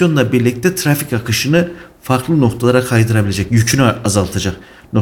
optimizasyonla birlikte trafik akışını farklı noktalara kaydırabilecek, yükünü azaltacak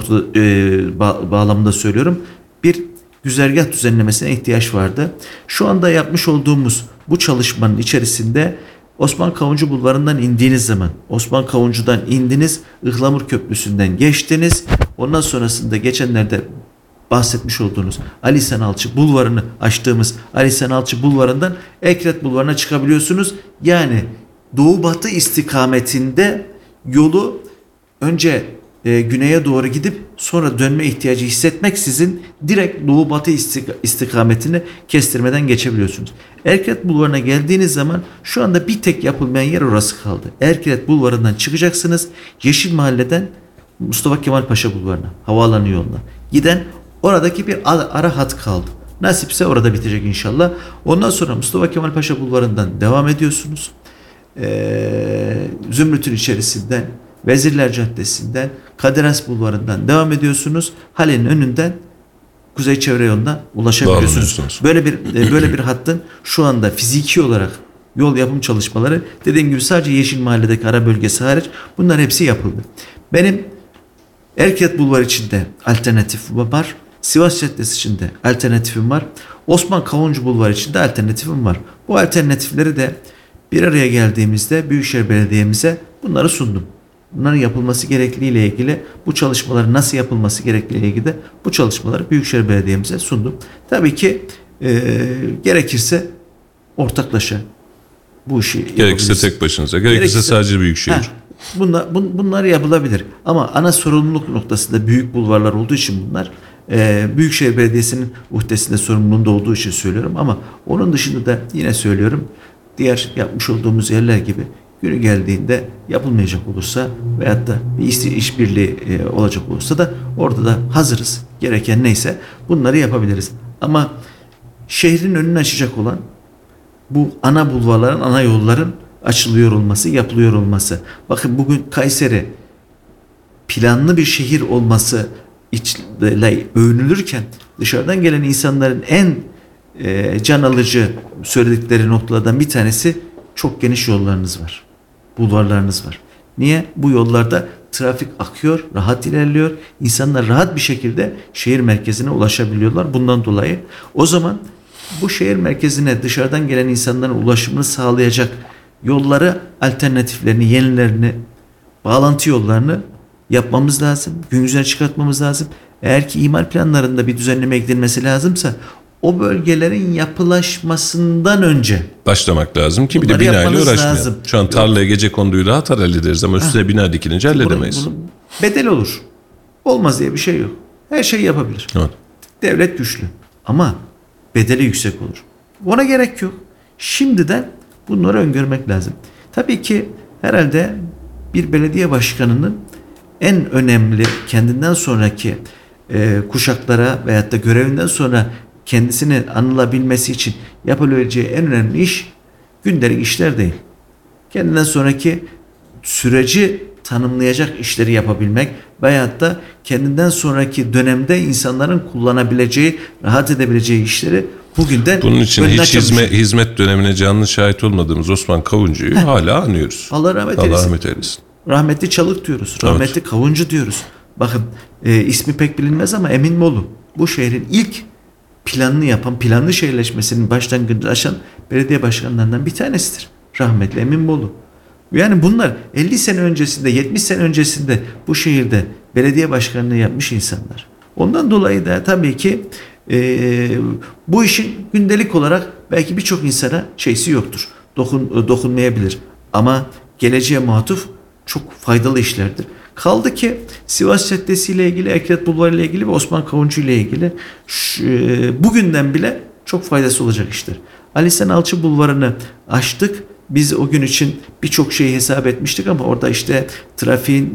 bağlamında söylüyorum. Bir güzergah düzenlemesine ihtiyaç vardı. Şu anda yapmış olduğumuz bu çalışmanın içerisinde Osman Kavuncu Bulvarı'ndan indiğiniz zaman, Osman Kavuncu'dan indiniz, Ihlamur Köprüsü'nden geçtiniz. Ondan sonrasında geçenlerde bahsetmiş olduğunuz Ali İhsan Alçı Bulvarı'nı açtığımız Ali İhsan Alçı Bulvarı'ndan Ekret Bulvarı'na çıkabiliyorsunuz. Yani doğu batı istikametinde yolu önce güneye doğru gidip sonra dönme ihtiyacı hissetmeksizin direkt doğu batı istikametini kestirmeden geçebiliyorsunuz. Erklet Bulvarı'na geldiğiniz zaman şu anda bir tek yapılmayan yer orası kaldı. Erklet Bulvarı'ndan çıkacaksınız. Yeşil Mahalle'den Mustafa Kemal Paşa Bulvarı'na, havaalanı yoluna giden oradaki bir ara hat kaldı. Nasipse orada bitecek inşallah. Ondan sonra Mustafa Kemal Paşa Bulvarı'ndan devam ediyorsunuz. Zümrüt'ün içerisinden, Vezirler Caddesi'nden, Kadir Has Bulvarı'ndan devam ediyorsunuz. Hale'nin önünden Kuzey Çevre Yolu'na ulaşabiliyorsunuz. Böyle bir hattın şu anda fiziki olarak yol yapım çalışmaları, dediğim gibi sadece Yeşil Mahalle'deki ara bölgesi hariç bunlar hepsi yapıldı. Benim Erklet Bulvarı içinde alternatifim var. Sivas Caddesi içinde alternatifim var. Osman Kavuncu Bulvarı içinde alternatifim var. Bu alternatifleri de bir araya geldiğimizde Büyükşehir Belediye'mize bunları sundum. Bunların yapılması gerekliliğiyle ilgili, bu çalışmaların nasıl yapılması gerekliliğiyle ilgili de bu çalışmaları Büyükşehir Belediye'mize sundum. Tabii ki gerekirse ortaklaşa bu işi gerekirse tek başınıza, gerekirse sadece Büyükşehir. Bunlar yapılabilir. Ama ana sorumluluk noktasında büyük bulvarlar olduğu için bunlar Büyükşehir Belediyesi'nin uhdesinde, sorumluluğunda olduğu için söylüyorum. Ama onun dışında da yine söylüyorum, diğer yapmış olduğumuz yerler gibi günü geldiğinde yapılmayacak olursa veyahut da bir işbirliği olacak olursa da orada da hazırız. Gereken neyse bunları yapabiliriz. Ama şehrin önünü açacak olan bu ana bulvarların, ana yolların açılıyor olması, yapılıyor olması. Bakın bugün Kayseri planlı bir şehir olması ile övünülürken dışarıdan gelen insanların en can alıcı söyledikleri noktalardan bir tanesi çok geniş yollarınız var. Bulvarlarınız var. Niye? Bu yollarda trafik akıyor, rahat ilerliyor. İnsanlar rahat bir şekilde şehir merkezine ulaşabiliyorlar. Bundan dolayı o zaman bu şehir merkezine dışarıdan gelen insanların ulaşımını sağlayacak yolları, alternatiflerini, yenilerini, bağlantı yollarını yapmamız lazım. Gün yüzüne çıkartmamız lazım. Eğer ki imar planlarında bir düzenleme gidilmesi lazımsa o bölgelerin yapılaşmasından önce başlamak lazım ki bir de bina ile uğraşmayalım. Şu an tarlaya gecekonduyla atar hallederiz ama üstüne bina dikilince halledemeyiz. Bunun bedel olur. Olmaz diye bir şey yok. Her şeyi yapabilir. Evet. Devlet güçlü ama bedeli yüksek olur. Ona gerek yok. Şimdiden bunları öngörmek lazım. Tabii ki herhalde bir belediye başkanının en önemli kendinden sonraki kuşaklara veyahut da görevinden sonra kendisini anılabilmesi için yapabileceği en önemli iş gündelik işler değil. Kendinden sonraki süreci tanımlayacak işleri yapabilmek veyahut da kendinden sonraki dönemde insanların kullanabileceği, rahat edebileceği işleri bugünden bunun için hiç hizmet dönemine canlı şahit olmadığımız Osman Kavuncu'yu hala anıyoruz. Allah rahmet eylesin. Rahmetli Çalık diyoruz. Rahmetli evet. Kavuncu diyoruz. Bakın ismi pek bilinmez ama Emin Molu bu şehrin ilk planını yapan, planlı şehirleşmesinin başlangıcını açan belediye başkanlarından bir tanesidir. Rahmetli Emin Bolu. Yani bunlar 50 sene öncesinde, 70 sene öncesinde bu şehirde belediye başkanlığı yapmış insanlar. Ondan dolayı da tabii ki bu işin gündelik olarak belki birçok insana şeysi yoktur. Dokunmayabilir. Ama geleceğe matuf çok faydalı işlerdir. Kaldı ki Sivas Caddesi ile ilgili, Ekret Bulvarı ile ilgili ve Osman Kavuncu ile ilgili bugünden bile çok faydası olacak işler. Ali İhsan Alçı Bulvarı'nı açtık. Biz o gün için birçok şeyi hesap etmiştik ama orada işte trafiğin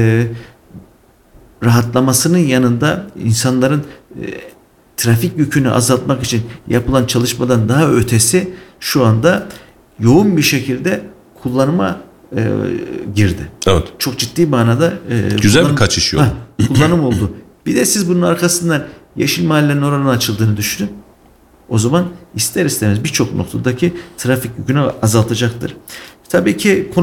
rahatlamasının yanında insanların trafik yükünü azaltmak için yapılan çalışmadan daha ötesi şu anda yoğun bir şekilde kullanıma girdi. Evet. Çok ciddi manada güzel bir kaçış yolu. Kullanım oldu. Bir de siz bunun arkasından Yeşil Mahallenin oranın açıldığını düşünün. O zaman ister istemez birçok noktadaki trafik yükünü azaltacaktır. Tabii ki